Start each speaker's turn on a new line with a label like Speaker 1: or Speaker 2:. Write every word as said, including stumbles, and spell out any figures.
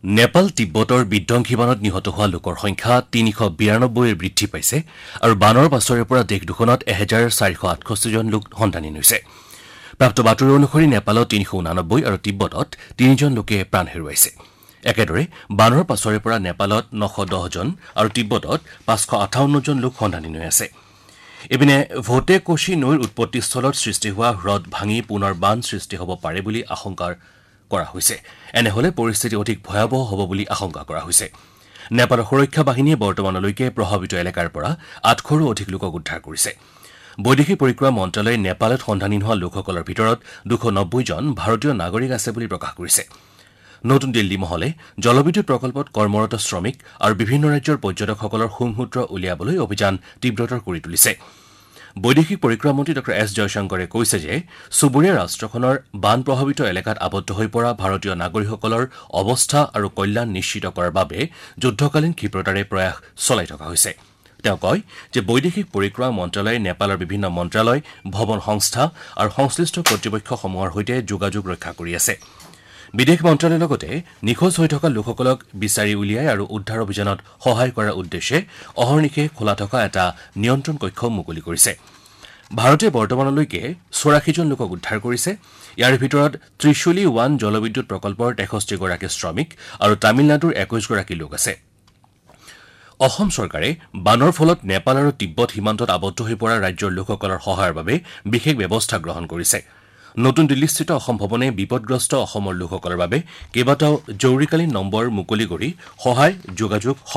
Speaker 1: নেপাল তিব্বতৰ বিধ্বংসী বানত নিহত হোৱা লোকৰ সংখ্যা তিনিশ বিৰানব্বৈৰ বৃদ্ধি পাইছে আৰু বানৰ পাছৰে পৰা দেশ দুখনত এহেজাৰ চাৰিশ আঠষষ্ঠিজন লোক সন্ধানহীন হৈছে। প্ৰাপ্ত বাতৰি অনুসৰি নেপালত তিনিশ ঊনানব্বৈ আৰু তিব্বতত তিনিজন লোকে প্ৰাণ হেৰুৱাইছে। একেদৰে বানৰ পাছৰে পৰা নেপালত নশ দহজন আৰু তিব্বতত পাঁচশ আঠাৱন্নজন লোক সন্ধানহীন হৈ আছে। ইপিনে ভোটে কোশি নৈৰ উৎপত্তিস্থলত সৃষ্টি হোৱা হ্ৰদ ভাঙি পুনৰ বান সৃষ্টি হ'ব পাৰে বুলি আশংকা কৰা হৈছে। এনেহলে পৰিস্থিতি অধিক ভয়াৱহ হ'ব বুলি আশংকা কৰা হৈছে। নেপালৰ সুৰক্ষা বাহিনীয়ে বৰ্তমানলৈকে প্ৰভাৱিত এলেকাৰ পৰা আঠশৰো অধিক লোকক উদ্ধাৰ কৰিছে। বৈদেশিক পৰিক্ৰমা মন্ত্ৰালয়ে নেপালত সন্ধানহীন হোৱা লোকসকলৰ ভিতৰত দুশ নব্বৈজন ভাৰতীয় নাগৰিক আছে বুলি প্ৰকাশ কৰিছে। নতুন দিল্লী মহলে জলবিদ্যুৎ প্ৰকল্পত কৰ্মৰত শ্ৰমিক আৰু বিভিন্ন ৰাজ্যৰ পৰ্যটকসকলৰ সুংসূত্ৰ উলিয়াবলৈ অভিযান তীব্ৰতৰ কৰি তুলিছে। বৈদেশিক পৰিক্ৰমা মন্ত্ৰী ডঃ এছ জয়শংকৰে কৈছে যে চুবুৰীয়া ৰাষ্ট্ৰখনৰ বান প্ৰভাৱিত এলেকাত আবদ্ধ হৈ পৰা ভাৰতীয় নাগৰিকসকলৰ অৱস্থা আৰু কল্যাণ নিশ্চিত কৰাৰ বাবে যুদ্ধকালীন ক্ষীপ্ৰতাৰে প্ৰয়াস চলাই থকা হৈছে। তেওঁ কয় যে বৈদেশিক পৰিক্ৰমা মন্ত্ৰালয়ে নেপালৰ বিভিন্ন মন্ত্ৰালয়, ভৱন সংস্থা আৰু সংশ্লিষ্ট কৰ্তৃপক্ষসমূহৰ সৈতে যোগাযোগ ৰক্ষা কৰি আছে। বিদেশ মন্ত্ৰালয়ে লগতে নিখোজ হৈ থকা লোকসকলক বিচাৰি উলিয়াই আৰু উদ্ধাৰ অভিযানত সহায় কৰাৰ উদ্দেশ্যে অহৰ্নিশে খোলা থকা এটা নিয়ন্ত্ৰণ কক্ষ মুকলি কৰিছে। ভাৰতে বৰ্তমানলৈকে চৌৰাশীজন লোকক উদ্ধাৰ কৰিছে। ইয়াৰ ভিতৰত ত্ৰিশুলী ওৱান জলবিদ্যুৎ প্ৰকল্পৰ তেষষ্ঠিগৰাকী শ্ৰমিক আৰু তামিলনাডুৰ একৈশগৰাকী লোক আছে। অসম চৰকাৰে বানৰ ফলত নেপাল আৰু তিব্বত সীমান্তত আবদ্ধ হৈ পৰা ৰাজ্যৰ লোকসকলৰ সহায়ৰ বাবে বিশেষ ব্যৱস্থা গ্ৰহণ কৰিছে। নতুন দিল্লীস্থিত অসম ভৱনে বিপদগ্ৰস্ত অসমৰ লোকসকলৰ বাবে কেইবাটাও জৰুৰীকালীন নম্বৰ মুকলি কৰি সহায় যোগাযোগ